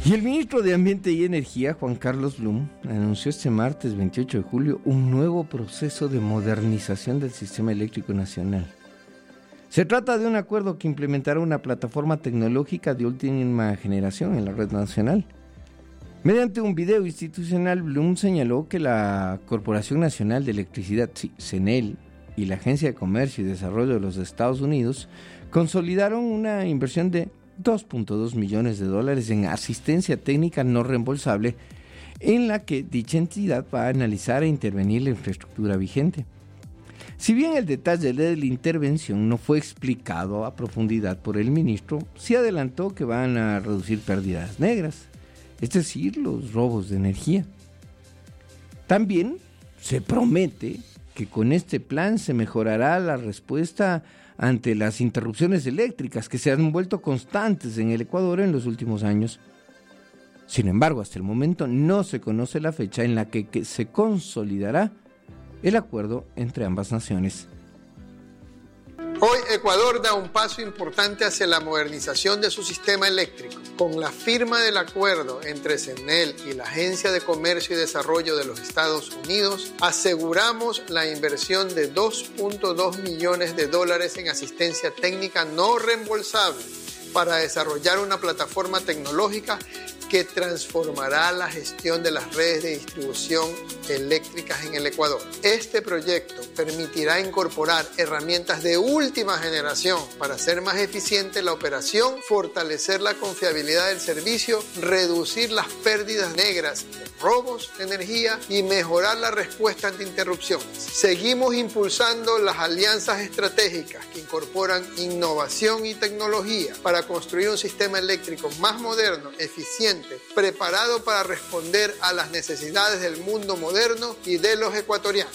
Y el ministro de Ambiente y Energía, Juan Carlos Blum, anunció este martes 28 de julio un nuevo proceso de modernización del sistema eléctrico nacional. Se trata de un acuerdo que implementará una plataforma tecnológica de última generación en la red nacional. Mediante un video institucional, Blum señaló que la Corporación Nacional de Electricidad, CNEL, y la Agencia de Comercio y Desarrollo de los Estados Unidos consolidaron una inversión de $2.2 millones en asistencia técnica no reembolsable, en la que dicha entidad va a analizar e intervenir la infraestructura vigente. Si bien el detalle de la intervención no fue explicado a profundidad por el ministro, sí adelantó que van a reducir pérdidas negras, es decir, los robos de energía. También se promete que con este plan se mejorará la respuesta ante las interrupciones eléctricas que se han vuelto constantes en el Ecuador en los últimos años. Sin embargo, hasta el momento no se conoce la fecha en la que se consolidará el acuerdo entre ambas naciones. Hoy Ecuador da un paso importante hacia la modernización de su sistema eléctrico. Con la firma del acuerdo entre CNEL y la Agencia de Comercio y Desarrollo de los Estados Unidos, aseguramos la inversión de $2.2 millones en asistencia técnica no reembolsable para desarrollar una plataforma tecnológica que transformará la gestión de las redes de distribución eléctricas en el Ecuador. Este proyecto permitirá incorporar herramientas de última generación para hacer más eficiente la operación, fortalecer la confiabilidad del servicio, reducir las pérdidas negras, robos de energía y mejorar la respuesta ante interrupciones. Seguimos impulsando las alianzas estratégicas que incorporan innovación y tecnología para construir un sistema eléctrico más moderno, eficiente, preparado para responder a las necesidades del mundo moderno y de los ecuatorianos.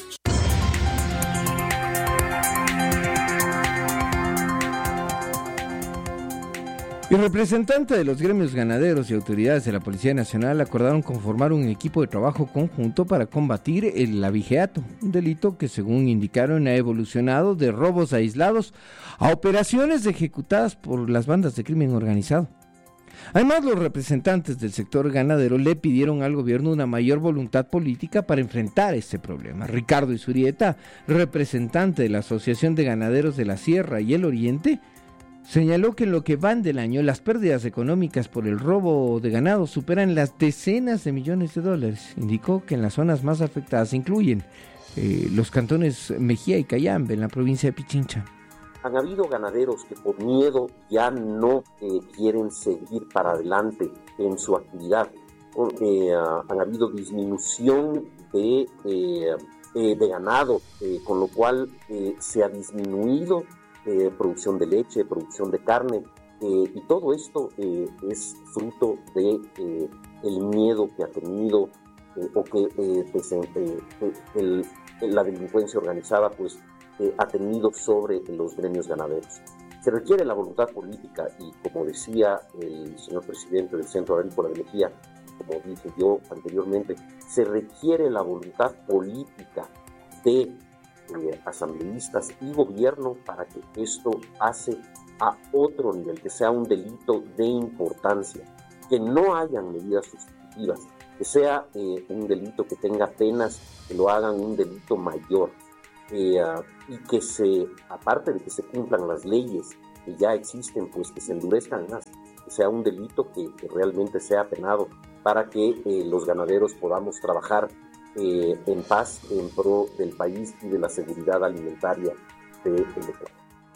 Y representantes de los gremios ganaderos y autoridades de la Policía Nacional acordaron conformar un equipo de trabajo conjunto para combatir el abigeato, un delito que, según indicaron, ha evolucionado de robos aislados a operaciones ejecutadas por las bandas de crimen organizado. Además, los representantes del sector ganadero le pidieron al gobierno una mayor voluntad política para enfrentar este problema. Ricardo Isurieta, representante de la Asociación de Ganaderos de la Sierra y el Oriente, señaló que en lo que van del año, las pérdidas económicas por el robo de ganado superan las decenas de millones de dólares. Indicó que en las zonas más afectadas incluyen los cantones Mejía y Cayambe, en la provincia de Pichincha. Han habido ganaderos que por miedo ya no quieren seguir para adelante en su actividad. Han habido disminución de ganado, con lo cual se ha disminuido producción de leche, producción de carne, y todo esto es fruto de el miedo que ha tenido o que la delincuencia organizada pues ha tenido sobre los gremios ganaderos. Se requiere la voluntad política y, como decía el señor presidente del Centro Agrícola de Mejía, como dije yo anteriormente, se requiere la voluntad política de asambleístas y gobierno para que esto pase a otro nivel, que sea un delito de importancia, que no hayan medidas sustitutivas, que sea un delito que tenga penas que lo hagan un delito mayor, y que aparte de que se cumplan las leyes que ya existen, pues que se endurezcan más, que sea un delito que realmente sea penado para que los ganaderos podamos trabajar en paz en pro del país y de la seguridad alimentaria del Ecuador.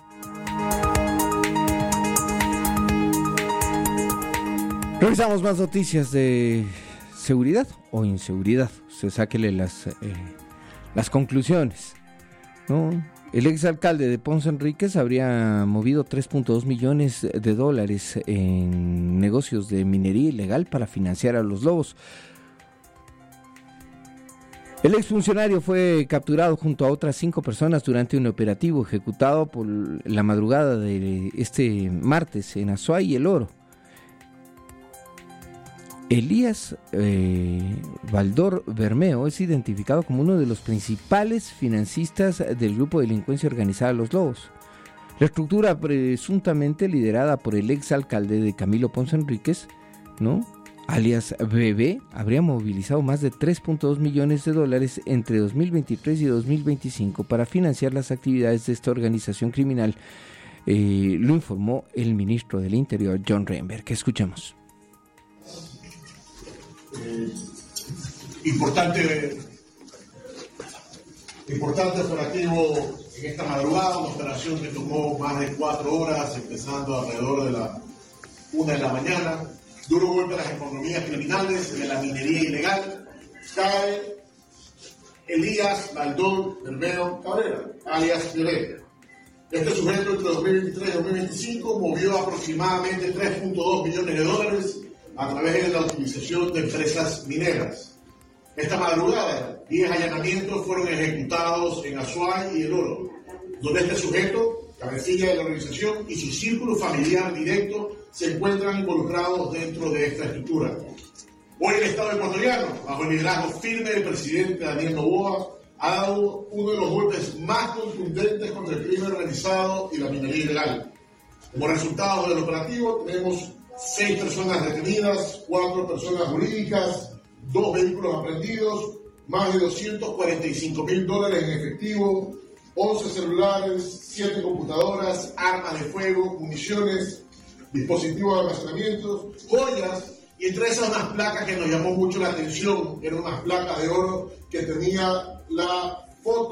Revisamos más noticias de seguridad o inseguridad. Usted sáquele las conclusiones, ¿no? El exalcalde de Ponce Enríquez habría movido $3.2 millones en negocios de minería ilegal para financiar a los lobos. El exfuncionario fue capturado junto a otras 5 personas durante un operativo ejecutado por la madrugada de este martes en Azuay y El Oro. Elías Baldor Bermeo es identificado como uno de los principales financistas del grupo de delincuencia organizada Los Lobos. La estructura presuntamente liderada por el exalcalde de Camilo Ponce Enríquez, ¿no?, alias BB, habría movilizado más de 3.2 millones de dólares entre 2023 y 2025 para financiar las actividades de esta organización criminal. Lo informó el ministro del Interior, John Reinberg. Escuchamos. Importante operativo en esta madrugada, una operación que tomó más de 4 horas, empezando alrededor de la 1 de la mañana. Duro golpe a las economías criminales, de la minería ilegal. Cae Elías Baldón Bermeo Cabrera, alias Pelé. Este sujeto entre 2023 y 2025 movió aproximadamente 3.2 millones de dólares a través de la utilización de empresas mineras. Esta madrugada, 10 allanamientos fueron ejecutados en Azuay y El Oro, donde este sujeto, cabecilla de la organización, y su círculo familiar directo se encuentran involucrados dentro de esta estructura. Hoy el Estado ecuatoriano, bajo el liderazgo firme del presidente Daniel Noboa, ha dado uno de los golpes más contundentes contra el crimen organizado y la minería ilegal. Como resultado del operativo tenemos 6 personas detenidas, 4 personas jurídicas, 2 vehículos aprehendidos, más de $245,000 en efectivo, 11 celulares, 7 computadoras, armas de fuego, municiones, dispositivos de almacenamiento, joyas, y entre esas unas placas que nos llamó mucho la atención, eran unas placas de oro que tenía la foto